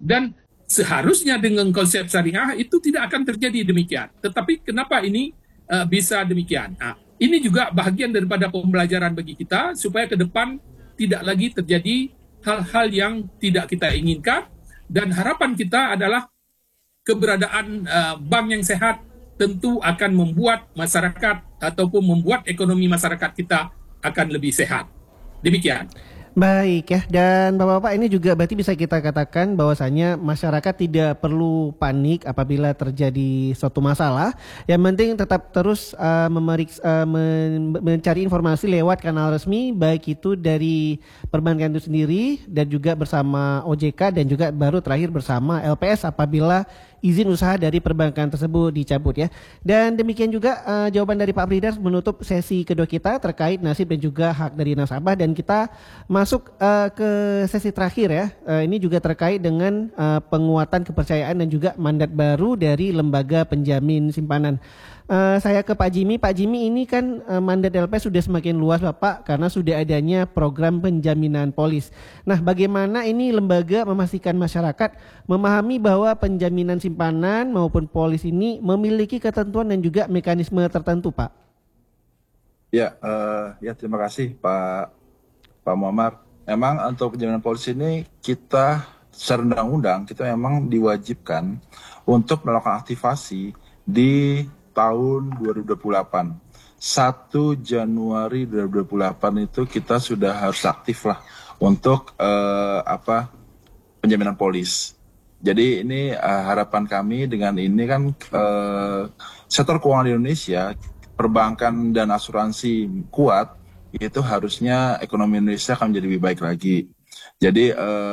Dan seharusnya dengan konsep syariah itu tidak akan terjadi demikian. Tetapi kenapa ini bisa demikian? Nah, ini juga bahagian daripada pembelajaran bagi kita supaya ke depan tidak lagi terjadi hal-hal yang tidak kita inginkan, dan harapan kita adalah keberadaan bank yang sehat tentu akan membuat masyarakat ataupun membuat ekonomi masyarakat kita akan lebih sehat. Demikian. Baik ya, dan Bapak-bapak ini juga berarti bisa kita katakan bahwasanya masyarakat tidak perlu panik apabila terjadi suatu masalah. Yang penting tetap terus mencari informasi lewat kanal resmi, baik itu dari perbankan itu sendiri dan juga bersama OJK dan juga baru terakhir bersama LPS apabila izin usaha dari perbankan tersebut dicabut ya. Dan demikian juga jawaban dari Pak Brida menutup sesi kedua kita terkait nasib dan juga hak dari nasabah, dan kita masuk ke sesi terakhir ya. Ini juga terkait dengan penguatan kepercayaan dan juga mandat baru dari lembaga penjamin simpanan. Saya ke Pak Jimmy. Pak Jimmy, ini kan mandat LPS sudah semakin luas Bapak karena sudah adanya program penjaminan polis. Nah, bagaimana ini lembaga memastikan masyarakat memahami bahwa penjaminan simpanan maupun polis ini memiliki ketentuan dan juga mekanisme tertentu, Pak? Ya, terima kasih Pak Muammar. Memang untuk penjaminan polis ini kita secara undang-undang kita memang diwajibkan untuk melakukan aktivasi di tahun 2028. 1 Januari 2028 itu kita sudah harus aktif lah untuk penjaminan polis. Jadi ini harapan kami dengan ini kan sektor keuangan di Indonesia, perbankan dan asuransi kuat, itu harusnya ekonomi Indonesia akan menjadi lebih baik lagi. Jadi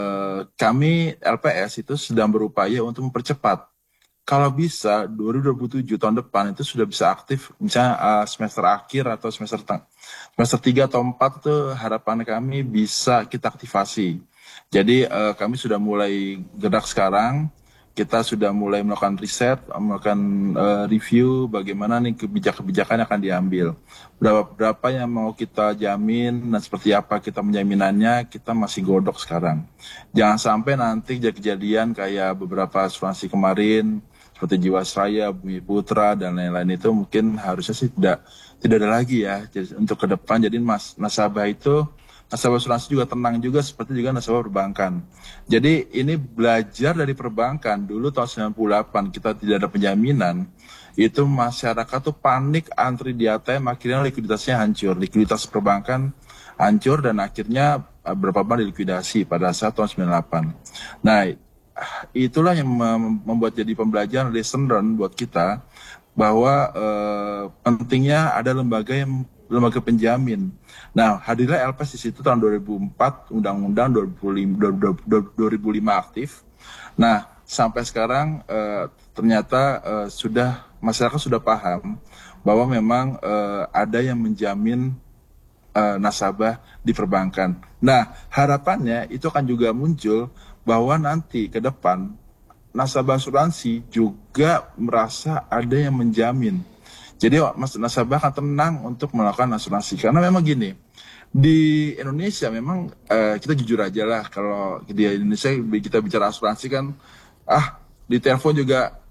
kami LPS itu sedang berupaya untuk mempercepat. Kalau bisa 2027 tahun depan itu sudah bisa aktif, misalnya semester akhir atau semester 3 atau 4 itu harapan kami bisa kita aktivasi. Jadi kami sudah mulai gerak sekarang, kita sudah mulai melakukan riset, melakukan review bagaimana nih kebijakan yang akan diambil. Berapa yang mau kita jamin dan seperti apa kita menjaminannya, kita masih godok sekarang. Jangan sampai nanti kejadian kayak beberapa asuransi kemarin, seperti Jiwasraya, Bumi Putra, dan lain-lain itu mungkin harusnya sih tidak ada lagi ya. Jadi, untuk ke depan, jadi nasabah asuransi juga tenang juga, seperti juga nasabah perbankan. Jadi ini belajar dari perbankan, dulu tahun 98 kita tidak ada penjaminan, itu masyarakat tuh panik antri di ATM, akhirnya likuiditasnya hancur, likuiditas perbankan hancur dan akhirnya beberapa bank dilikuidasi pada saat tahun 98. Nah, itulah yang membuat jadi pembelajaran lesson learned buat kita bahwa pentingnya ada lembaga penjamin. Nah, hadirlah LPS di situ tahun 2004, Undang-Undang 2005 aktif. Nah, sampai sekarang ternyata masyarakat sudah paham bahwa memang ada yang menjamin nasabah di perbankan. Nah, harapannya itu akan juga muncul bahwa nanti ke depan nasabah asuransi juga merasa ada yang menjamin. Jadi nasabah akan tenang untuk melakukan asuransi. Karena memang gini, di Indonesia memang kita jujur aja lah, kalau di Indonesia kita bicara asuransi kan, di telepon juga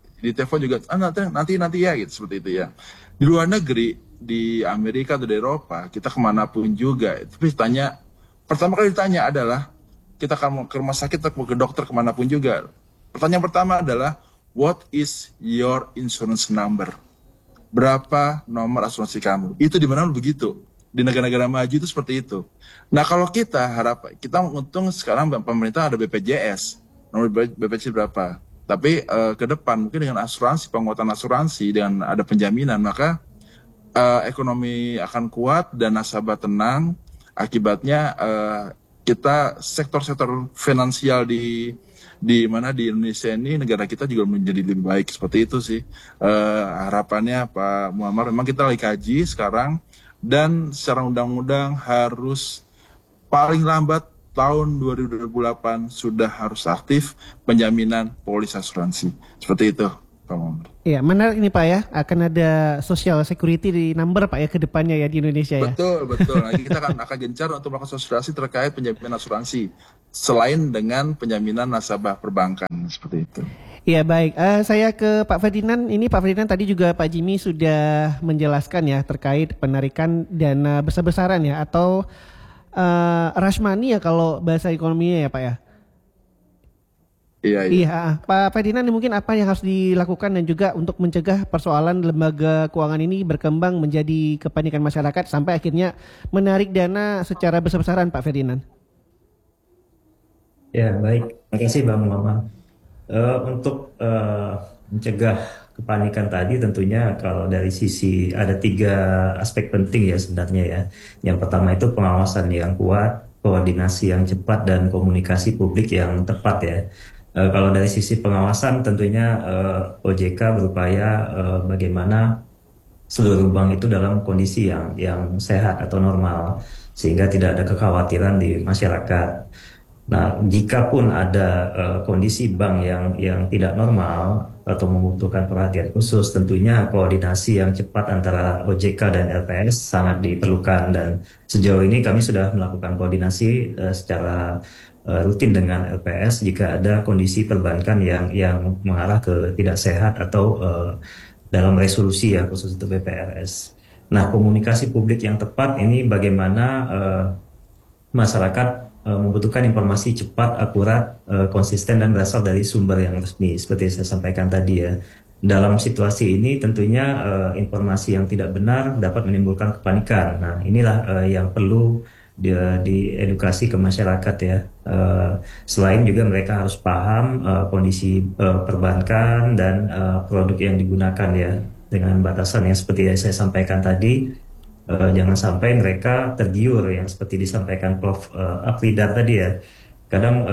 nanti ya gitu, seperti itu ya. Di luar negeri, di Amerika atau di Eropa, kita kemanapun juga, tapi pertama kali ditanya adalah, kita ke rumah sakit atau ke dokter kemanapun juga, pertanyaan pertama adalah, what is your insurance number? Berapa nomor asuransi kamu? Itu di mana begitu. Di negara-negara maju itu seperti itu. Nah, kalau kita untung sekarang pemerintah ada BPJS. Nomor BPJS berapa? Tapi ke depan mungkin dengan penguatan asuransi, dengan ada penjaminan, maka ekonomi akan kuat dan nasabah tenang. Akibatnya kita sektor-sektor finansial di Indonesia ini, negara kita juga menjadi lebih baik, seperti itu sih harapannya Pak Muammar. Memang kita lagi kaji sekarang, dan secara undang-undang harus paling lambat tahun 2028 sudah harus aktif penjaminan polis asuransi, seperti itu Pak Muammar. Iya, menarik ini Pak ya, akan ada social security di number Pak ya ke depannya ya di Indonesia ya. Betul. Nanti kita akan gencar untuk melakukan sosialisasi terkait penjaminan asuransi selain dengan penjaminan nasabah perbankan. seperti itu. Iya baik, saya ke Pak Ferdinand. Ini Pak Ferdinand tadi juga Pak Jimmy sudah menjelaskan ya terkait penarikan dana besar-besaran ya atau rush money ya kalau bahasa ekonominya ya Pak ya. Iya. Iya, Pak Ferdinand mungkin apa yang harus dilakukan dan juga untuk mencegah persoalan lembaga keuangan ini berkembang menjadi kepanikan masyarakat sampai akhirnya menarik dana secara besar-besaran Pak Ferdinand. Ya, baik. Terima kasih Bang Muhammad. Untuk mencegah kepanikan tadi tentunya kalau dari sisi ada 3 aspek penting ya sebenarnya ya. Yang pertama itu pengawasan yang kuat, koordinasi yang cepat, dan komunikasi publik yang tepat ya. Kalau dari sisi pengawasan tentunya OJK berupaya bagaimana seluruh bank itu dalam kondisi yang sehat atau normal sehingga tidak ada kekhawatiran di masyarakat. Nah, jika pun ada kondisi bank yang tidak normal atau membutuhkan perhatian khusus, tentunya koordinasi yang cepat antara OJK dan LPS sangat diperlukan, dan sejauh ini kami sudah melakukan koordinasi secara rutin dengan LPS jika ada kondisi perbankan yang mengarah ke tidak sehat atau dalam resolusi ya khusus untuk BPRS. Nah, komunikasi publik yang tepat ini bagaimana masyarakat membutuhkan informasi cepat, akurat, konsisten, dan berasal dari sumber yang resmi seperti saya sampaikan tadi ya. Dalam situasi ini tentunya informasi yang tidak benar dapat menimbulkan kepanikan. Nah, inilah yang perlu diedukasi ke masyarakat ya. Selain juga mereka harus paham kondisi perbankan dan produk yang digunakan ya, dengan batasan yang seperti yang saya sampaikan tadi. Jangan sampai mereka tergiur yang seperti disampaikan Prof. Apridar tadi ya. Kadang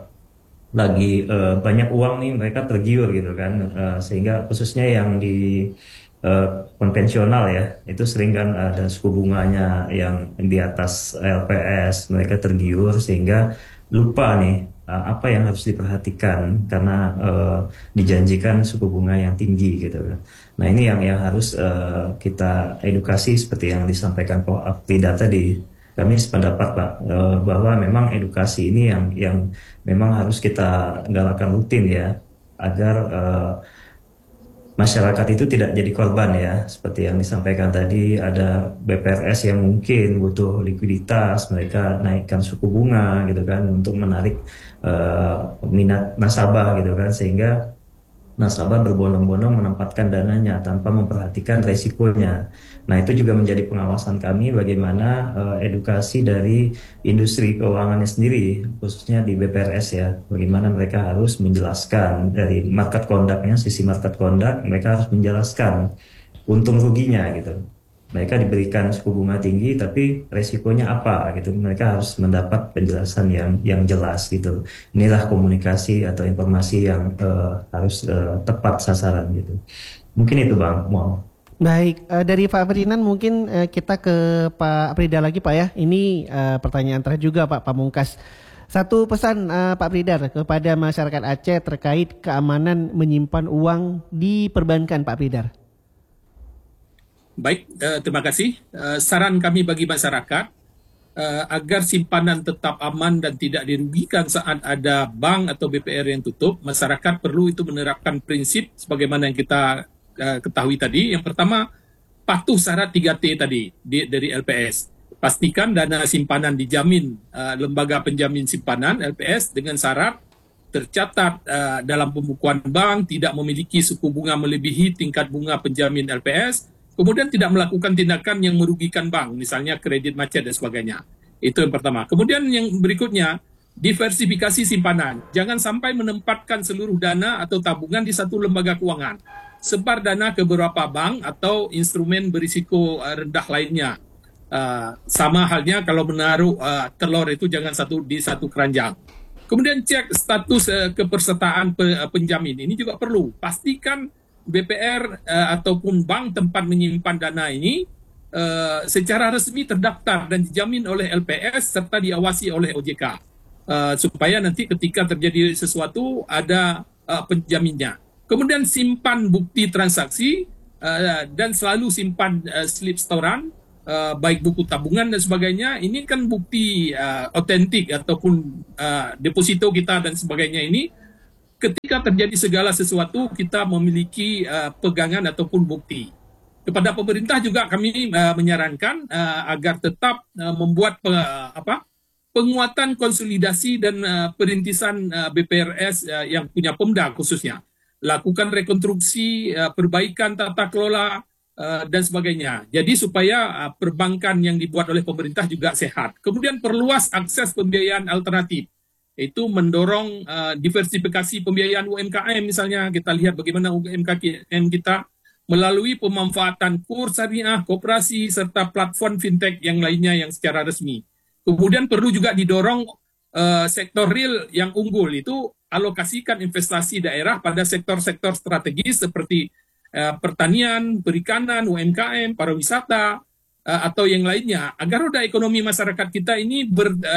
lagi banyak uang nih mereka tergiur gitu kan, sehingga khususnya yang di konvensional ya, itu sering kan ada suku bunganya yang di atas LPS, mereka tergiur sehingga lupa nih apa yang harus diperhatikan karena dijanjikan suku bunga yang tinggi gitu. Nah, ini yang harus kita edukasi seperti yang disampaikan Pak Apridar tadi. Kami sependapat Pak bahwa memang edukasi ini yang memang harus kita galakan rutin ya, agar masyarakat itu tidak jadi korban ya. Seperti yang disampaikan tadi, ada BPRS yang mungkin butuh likuiditas, mereka naikkan suku bunga gitu kan untuk menarik minat nasabah gitu kan, sehingga nasabah berbondong-bondong menempatkan dananya tanpa memperhatikan resikonya. Nah, itu juga menjadi pengawasan kami bagaimana edukasi dari industri keuangannya sendiri, khususnya di BPRS ya. Bagaimana mereka harus menjelaskan dari market conduct-nya, sisi market conduct, mereka harus menjelaskan untung ruginya gitu. Mereka diberikan suku bunga tinggi, tapi resikonya apa gitu. Mereka harus mendapat penjelasan yang jelas gitu. Inilah komunikasi atau informasi yang harus tepat sasaran gitu. Mungkin itu Bang Mau. Baik, dari Pak Ferdinand mungkin kita ke Pak Apridar lagi Pak ya. Ini pertanyaan terakhir juga Pak Pamungkas. Satu pesan Pak Apridar kepada masyarakat Aceh terkait keamanan menyimpan uang di perbankan Pak Apridar. Baik, terima kasih. Saran kami bagi masyarakat agar simpanan tetap aman dan tidak dirugikan saat ada bank atau BPR yang tutup, masyarakat perlu itu menerapkan prinsip sebagaimana yang kita ketahui tadi. Yang pertama, patuh syarat 3T tadi dari LPS. Pastikan dana simpanan dijamin lembaga penjamin simpanan LPS dengan syarat tercatat dalam pembukuan bank, tidak memiliki suku bunga melebihi tingkat bunga penjamin LPS, kemudian tidak melakukan tindakan yang merugikan bank, misalnya kredit macet dan sebagainya. Itu yang pertama. Kemudian yang berikutnya, diversifikasi simpanan. Jangan sampai menempatkan seluruh dana atau tabungan di satu lembaga keuangan. Sebar dana ke beberapa bank atau instrumen berisiko rendah lainnya. Sama halnya kalau menaruh telur itu jangan di satu keranjang. Kemudian cek status kepesertaan penjamin. Ini juga perlu. Pastikan BPR ataupun bank tempat menyimpan dana ini secara resmi terdaftar dan dijamin oleh LPS serta diawasi oleh OJK supaya nanti ketika terjadi sesuatu ada penjaminnya. Kemudian simpan bukti transaksi dan selalu simpan slip setoran, baik buku tabungan dan sebagainya. Ini kan bukti otentik ataupun deposito kita dan sebagainya ini ketika terjadi segala sesuatu kita memiliki pegangan ataupun bukti. Kepada pemerintah juga kami menyarankan agar tetap membuat penguatan konsolidasi dan perintisan BPRS yang punya Pemda khususnya. Lakukan rekonstruksi, perbaikan tata kelola, dan sebagainya. Jadi supaya perbankan yang dibuat oleh pemerintah juga sehat. Kemudian perluas akses pembiayaan alternatif. Itu mendorong diversifikasi pembiayaan UMKM misalnya. Kita lihat bagaimana UMKM kita melalui pemanfaatan kurs syariah, koperasi, serta platform fintech yang lainnya yang secara resmi. Kemudian perlu juga didorong sektor real yang unggul, itu alokasikan investasi daerah pada sektor-sektor strategis seperti pertanian, perikanan, UMKM, pariwisata, atau yang lainnya, agar roda ekonomi masyarakat kita ini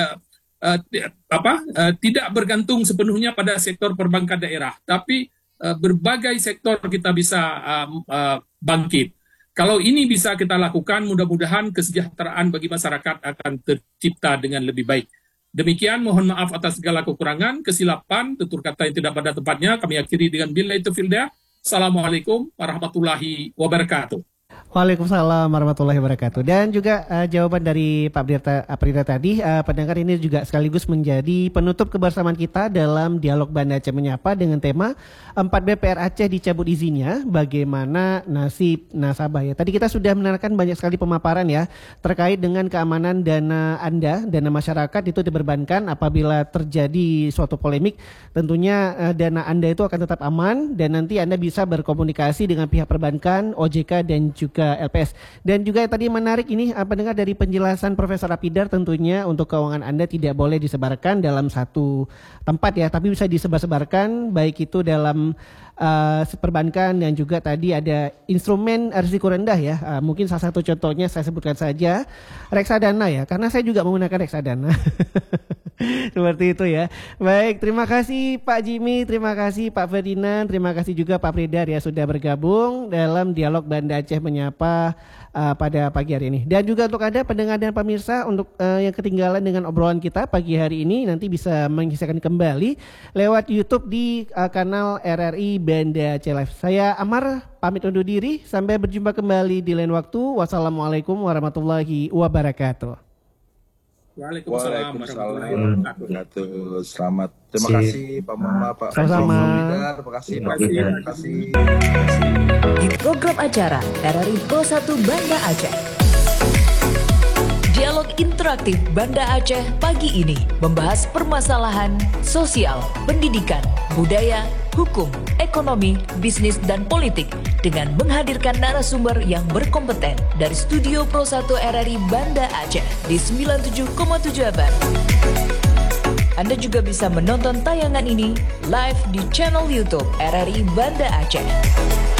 tidak bergantung sepenuhnya pada sektor perbankan daerah, tapi berbagai sektor kita bisa bangkit. Kalau ini bisa kita lakukan, mudah-mudahan kesejahteraan bagi masyarakat akan tercipta dengan lebih baik. Demikian, mohon maaf atas segala kekurangan, kesilapan, tutur kata yang tidak pada tempatnya. Kami akhiri dengan billahi taufiq wal hidayah. Assalamualaikum warahmatullahi wabarakatuh. Waalaikumsalam warahmatullahi wabarakatuh. Dan juga jawaban dari Pak Prida tadi, pendengar, ini juga sekaligus menjadi penutup kebersamaan kita dalam dialog Banda Aceh Menyapa dengan tema 4 BPR Aceh dicabut izinnya, bagaimana nasib nasabah ya. Tadi kita sudah menerangkan banyak sekali pemaparan ya terkait dengan keamanan dana Anda, dana masyarakat itu diperbankan apabila terjadi suatu polemik. Tentunya dana Anda itu akan tetap aman dan nanti Anda bisa berkomunikasi dengan pihak perbankan, OJK dan juga LPS. Dan juga tadi menarik ini pendengar dari penjelasan Profesor Apidar, tentunya untuk keuangan Anda tidak boleh disebarkan dalam satu tempat ya, tapi bisa disebar-sebarkan baik itu dalam perbankan dan juga tadi ada instrumen risiko rendah ya. Mungkin salah satu contohnya saya sebutkan saja reksadana ya, karena saya juga menggunakan reksadana. Seperti itu ya. Baik, terima kasih Pak Jimmy, terima kasih Pak Ferdinand, terima kasih juga Pak Predar ya sudah bergabung dalam dialog Banda Aceh Menyapa pada pagi hari ini. Dan juga untuk Anda pendengar dan pemirsa untuk yang ketinggalan dengan obrolan kita pagi hari ini, nanti bisa menyaksikan kembali lewat YouTube di kanal RRI Banda Aceh Live. Saya Amar pamit undur diri, sampai berjumpa kembali di lain waktu. Wassalamualaikum warahmatullahi wabarakatuh. Waalaikumsalam warahmatullahi wabarakatuh. Selamat. Terima kasih Pak Mama, Pak Sama-sama. Terima kasih Pak. Terima kasih. Di program acara RRI Pro 1 Banda Aceh. Dialog interaktif Banda Aceh pagi ini membahas permasalahan sosial, pendidikan, budaya, hukum, ekonomi, bisnis, dan politik dengan menghadirkan narasumber yang berkompeten dari Studio Pro 1 RRI Banda Aceh di 97,7 FM. Anda juga bisa menonton tayangan ini live di channel YouTube RRI Banda Aceh.